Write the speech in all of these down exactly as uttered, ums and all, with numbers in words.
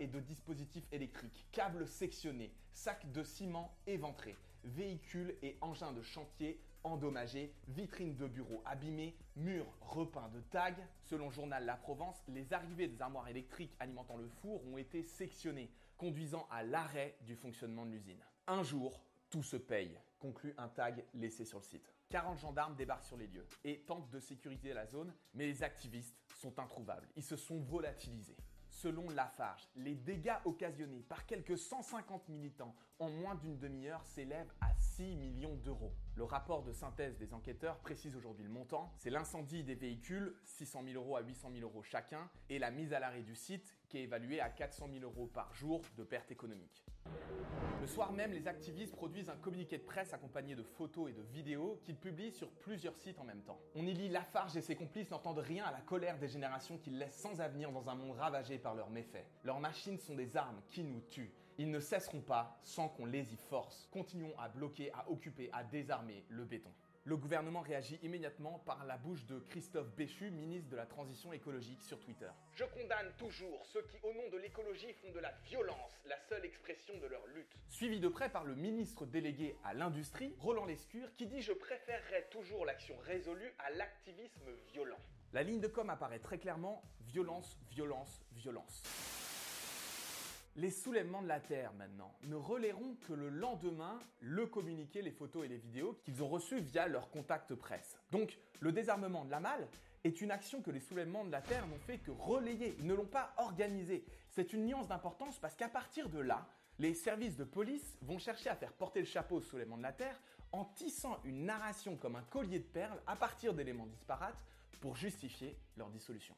et de dispositifs électriques, câbles sectionnés, sacs de ciment éventrés, véhicules et engins de chantier endommagés, vitrines de bureaux abîmées, murs repeints de tags. Selon le journal La Provence, les arrivées des armoires électriques alimentant le four ont été sectionnées, conduisant à l'arrêt du fonctionnement de l'usine. Un jour, tout se paye, conclut un tag laissé sur le site. quarante gendarmes débarquent sur les lieux et tentent de sécuriser la zone, mais les activistes sont introuvables. Ils se sont volatilisés. Selon Lafarge, les dégâts occasionnés par quelques cent cinquante militants en moins d'une demi-heure s'élèvent à six millions d'euros. Le rapport de synthèse des enquêteurs précise aujourd'hui le montant. C'est l'incendie des véhicules, six cent mille euros à huit cent mille euros chacun, et la mise à l'arrêt du site, qui est évaluée à quatre cent mille euros par jour de pertes économiques. Le soir même, les activistes produisent un communiqué de presse accompagné de photos et de vidéos qu'ils publient sur plusieurs sites en même temps. On y lit Lafarge et ses complices n'entendent rien à la colère des générations qu'ils laissent sans avenir dans un monde ravagé par leurs méfaits. Leurs machines sont des armes qui nous tuent. Ils ne cesseront pas sans qu'on les y force. Continuons à bloquer, à occuper, à désarmer le béton. Le gouvernement réagit immédiatement par la bouche de Christophe Béchu, ministre de la Transition écologique, sur Twitter. « Je condamne toujours ceux qui, au nom de l'écologie, font de la violence la seule expression de leur lutte. » Suivi de près par le ministre délégué à l'industrie, Roland Lescure, qui dit « Je préférerais toujours l'action résolue à l'activisme violent. » La ligne de com apparaît très clairement « violence, violence, violence ». Les soulèvements de la Terre, maintenant, ne relaieront que le lendemain le communiqué, les photos et les vidéos qu'ils ont reçus via leur contact presse. Donc, le désarmement de la malle est une action que les soulèvements de la Terre n'ont fait que relayer, ils ne l'ont pas organisée. C'est une nuance d'importance parce qu'à partir de là, les services de police vont chercher à faire porter le chapeau au soulèvement de la Terre en tissant une narration comme un collier de perles à partir d'éléments disparates pour justifier leur dissolution.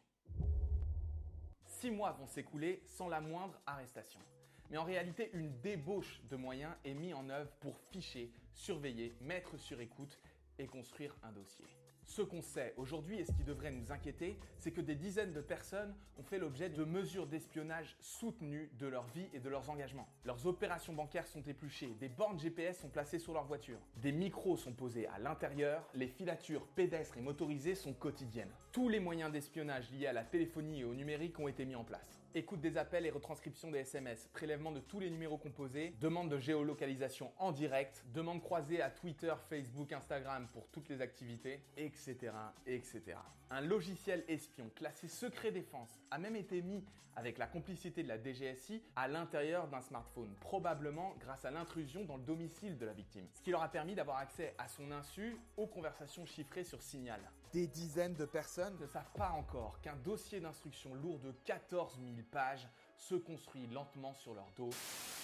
Six mois vont s'écouler sans la moindre arrestation. Mais en réalité, une débauche de moyens est mise en œuvre pour ficher, surveiller, mettre sur écoute et construire un dossier. Ce qu'on sait aujourd'hui et ce qui devrait nous inquiéter, c'est que des dizaines de personnes ont fait l'objet de mesures d'espionnage soutenues de leur vie et de leurs engagements. Leurs opérations bancaires sont épluchées, des bornes G P S sont placées sur leur voiture, des micros sont posés à l'intérieur, les filatures pédestres et motorisées sont quotidiennes. Tous les moyens d'espionnage liés à la téléphonie et au numérique ont été mis en place. Écoute des appels et retranscription des S M S, prélèvement de tous les numéros composés, demande de géolocalisation en direct, demande croisée à Twitter, Facebook, Instagram pour toutes les activités, et etc, et cetera. Un logiciel espion classé secret défense a même été mis avec la complicité de la D G S I à l'intérieur d'un smartphone, probablement grâce à l'intrusion dans le domicile de la victime, ce qui leur a permis d'avoir accès à son insu aux conversations chiffrées sur Signal. Des dizaines de personnes ne savent pas encore qu'un dossier d'instruction lourd de quatorze mille pages se construit lentement sur leur dos.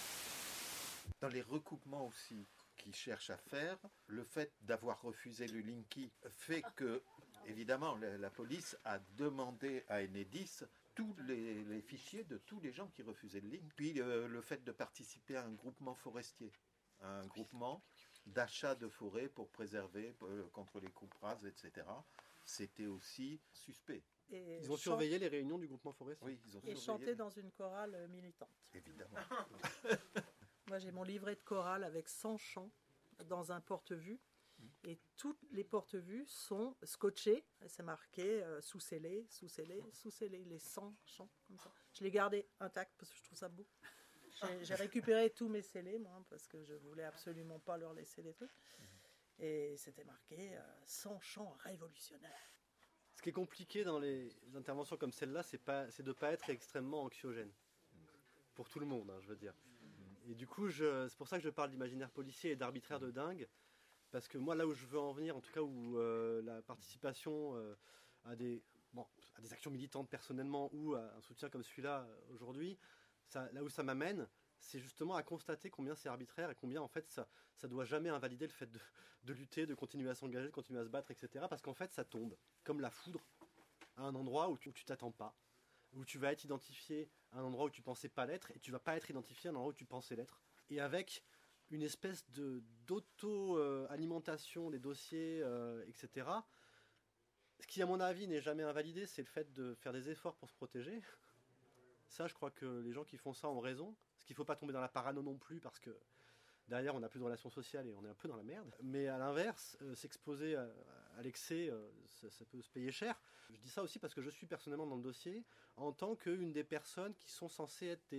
Dans les recoupements aussi qu'ils cherchent à faire, le fait d'avoir refusé le Linky fait que, évidemment, la, la police a demandé à Enedis tous les, les fichiers de tous les gens qui refusaient le Link. Puis euh, le fait de participer à un groupement forestier, un groupement d'achat de forêt pour préserver euh, contre les coupes rases, et cetera. C'était aussi suspect. Et ils ont chant... surveillé les réunions du groupement forestier. Oui, ils ont et chanté dans une chorale militante. Évidemment. Moi, j'ai mon livret de chorale avec cent chants dans un porte-vue. Et toutes les porte-vues sont scotchées. C'est marqué euh, sous-scellé, sous-scellé, sous-scellé. Les cent chants comme ça. Je les gardais intacts parce que je trouve ça beau. J'ai, j'ai récupéré tous mes scellés, moi, parce que je voulais absolument pas leur laisser des trucs. Et c'était marqué euh, cent chants révolutionnaires. Ce qui est compliqué dans les interventions comme celle-là, c'est, pas, c'est de ne pas être extrêmement anxiogène. Pour tout le monde, hein, je veux dire. Et du coup, je, c'est pour ça que je parle d'imaginaire policier et d'arbitraire de dingue. Parce que moi, là où je veux en venir, en tout cas où euh, la participation euh, à, des, bon, à des actions militantes personnellement ou à un soutien comme celui-là euh, aujourd'hui, ça, là où ça m'amène, c'est justement à constater combien c'est arbitraire et combien en fait ça ne doit jamais invalider le fait de, de lutter, de continuer à s'engager, de continuer à se battre, et cetera. Parce qu'en fait, ça tombe comme la foudre à un endroit où tu ne t'attends pas, où tu vas être identifié à un endroit où tu pensais pas l'être et tu vas pas être identifié à un endroit où tu pensais l'être. Et avec une espèce de, d'auto-alimentation des dossiers, euh, et cetera. Ce qui, à mon avis, n'est jamais invalidé, c'est le fait de faire des efforts pour se protéger. Ça, je crois que les gens qui font ça ont raison. Parce qu'il ne faut pas tomber dans la parano non plus, parce que derrière, on n'a plus de relations sociales et on est un peu dans la merde. Mais à l'inverse, euh, s'exposer à, à l'excès, euh, ça, ça peut se payer cher. Je dis ça aussi parce que je suis personnellement dans le dossier en tant qu'une des personnes qui sont censées être des